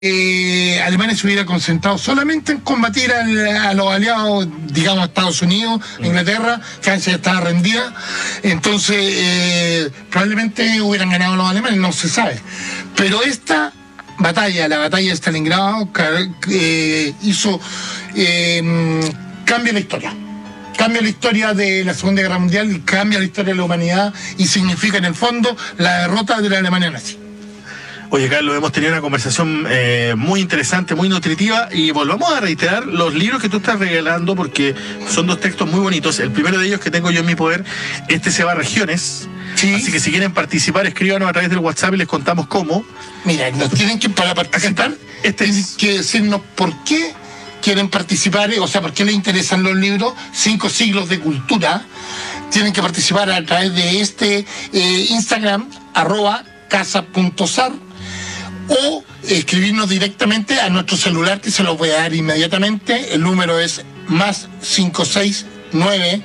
Alemania se hubiera concentrado solamente en combatir a los aliados, digamos, Estados Unidos, Inglaterra. Francia estaba rendida, entonces probablemente hubieran ganado los alemanes, no se sabe. Pero esta batalla, la batalla de Stalingrado, cambia la historia. Cambia la historia de la Segunda Guerra Mundial y cambia la historia de la humanidad y significa en el fondo la derrota de la Alemania nazi. Oye, Carlos, hemos tenido una conversación muy interesante, muy nutritiva, y volvamos a reiterar los libros que tú estás regalando, porque son dos textos muy bonitos. El primero de ellos que tengo yo en mi poder, se va a regiones. Sí. Así que si quieren participar, escríbanos a través del WhatsApp y les contamos cómo. Mira, nos tienen que, para participar, tienen que decirnos por qué quieren participar, o sea, por qué les interesan los libros, 5 siglos de cultura. Tienen que participar a través de Instagram, @casa.sar, o escribirnos directamente a nuestro celular, que se los voy a dar inmediatamente. El número es +569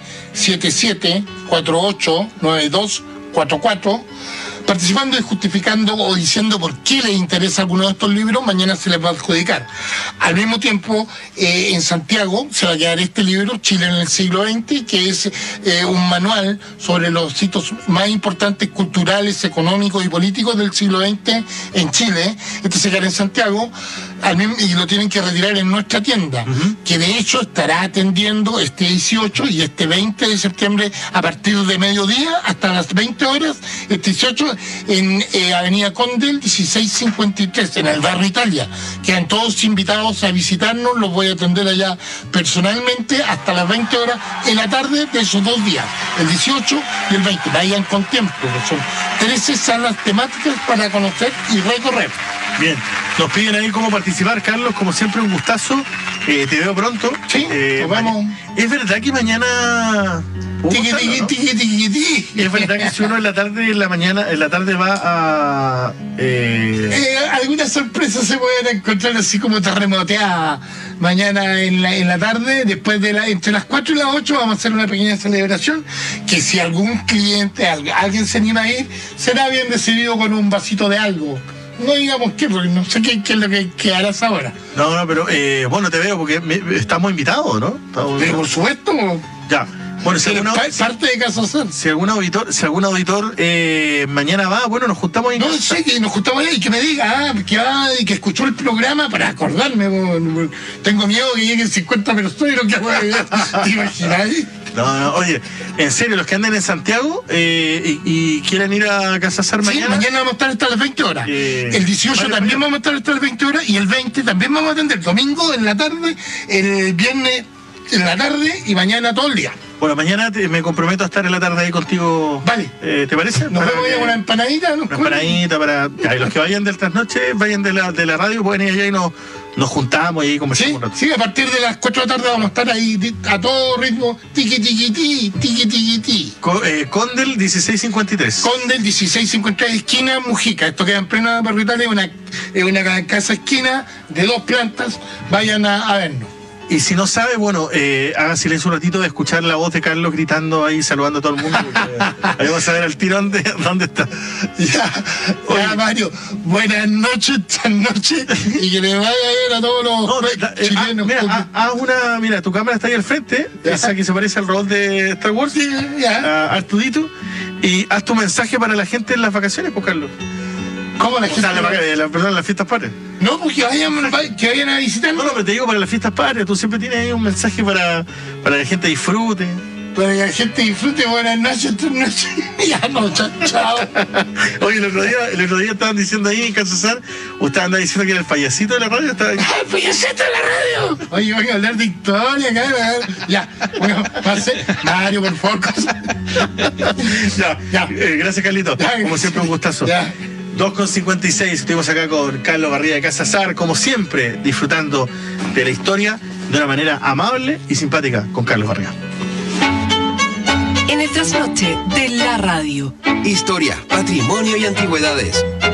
7748 9244. Participando y justificando o diciendo por qué les interesa alguno de estos libros, mañana se les va a adjudicar. Al mismo tiempo, en Santiago se va a quedar este libro, Chile en el siglo XX, que es un manual sobre los hitos más importantes culturales, económicos y políticos del siglo XX en Chile. Este se quedará en Santiago y lo tienen que retirar en nuestra tienda, que de hecho estará atendiendo este 18 y este 20 de septiembre a partir de mediodía hasta las 20 horas, este 18 en Avenida Condel 1653, en el barrio Italia. Quedan todos invitados a visitarnos, los voy a atender allá personalmente hasta las 20 horas en la tarde de esos 2 días, el 18 y el 20. Vayan con tiempo, son 13 salas temáticas para conocer y recorrer. Bien, nos piden ahí cómo participar, Carlos, como siempre un gustazo. Te veo pronto. Sí, nos vemos. ¿Es verdad que mañana... Es verdad que si uno en la tarde va a... algunas sorpresas se pueden encontrar así como terremoteadas. Mañana en la tarde, después entre las 4 y las 8, vamos a hacer una pequeña celebración, que si algún cliente, alguien se anima a ir, será bien recibido con un vasito de algo. No digamos qué, porque no sé qué es lo que harás ahora. No, pero bueno, te veo porque estamos invitados, ¿no? Pero por supuesto. Ya. Bueno, parte de Casa Sar. Si algún auditor mañana va, bueno, nos juntamos ahí. No sé, que nos juntamos ahí y que me diga que va y que escuchó el programa para acordarme. Tengo miedo que lleguen 50 personas y no que ¿te imaginas? No, oye, en serio, los que anden en Santiago y quieran ir a Casa Sar mañana. Sí, mañana vamos a estar hasta las 20 horas. El 18 también vamos a estar hasta las 20 horas y el 20 también vamos a atender. Domingo en la tarde, el viernes en la tarde y mañana todo el día. Bueno, mañana me comprometo a estar en la tarde ahí contigo. Vale. ¿Te parece? Nos vemos con una empanadita. Una empanadita para... y los que vayan del trasnoche, vayan de la radio, pueden ir allá y nos juntamos y conversamos un rato. Sí, a partir de las 4 de la tarde vamos a estar ahí a todo ritmo. Tiqui. Condel 1653. Condel 1653, esquina Mujica. Esto queda en plena barrio Italia, es una casa esquina de 2 plantas. Vayan a vernos. Y si no sabe, bueno, haga silencio un ratito de escuchar la voz de Carlos gritando ahí, saludando a todo el mundo. Ahí vamos a ver al tiro dónde está. Ya, Mario, buenas noches, esta noche, y que le vaya bien a todos los chilenos. Mira, tu cámara está ahí al frente, esa que se parece al robot de Star Wars, Artudito, y haz tu mensaje para la gente en las vacaciones, pues, Carlos. ¿Cómo la gente? Perdón, las fiestas patrias. No, pues que vayan a visitarnos. No, pero te digo para las fiestas patrias. Tú siempre tienes ahí un mensaje para que la gente disfrute. Para que la gente disfrute, buenas noches, Ya no, chao. Oye, el otro día estaban diciendo ahí en Casa Sar, usted anda diciendo que era el payasito de la radio. ¡El payasito de la radio! Oye, van a hablar de historia, cara. Ya, bueno, Mario, por favor. Ya. Gracias, Carlito. Como siempre, un gustazo. Ya. 2:56, estuvimos acá con Carlos Barría de Casa Sar, como siempre, disfrutando de la historia de una manera amable y simpática con Carlos Barría. En el trasnoche de la radio. Historia, patrimonio y antigüedades.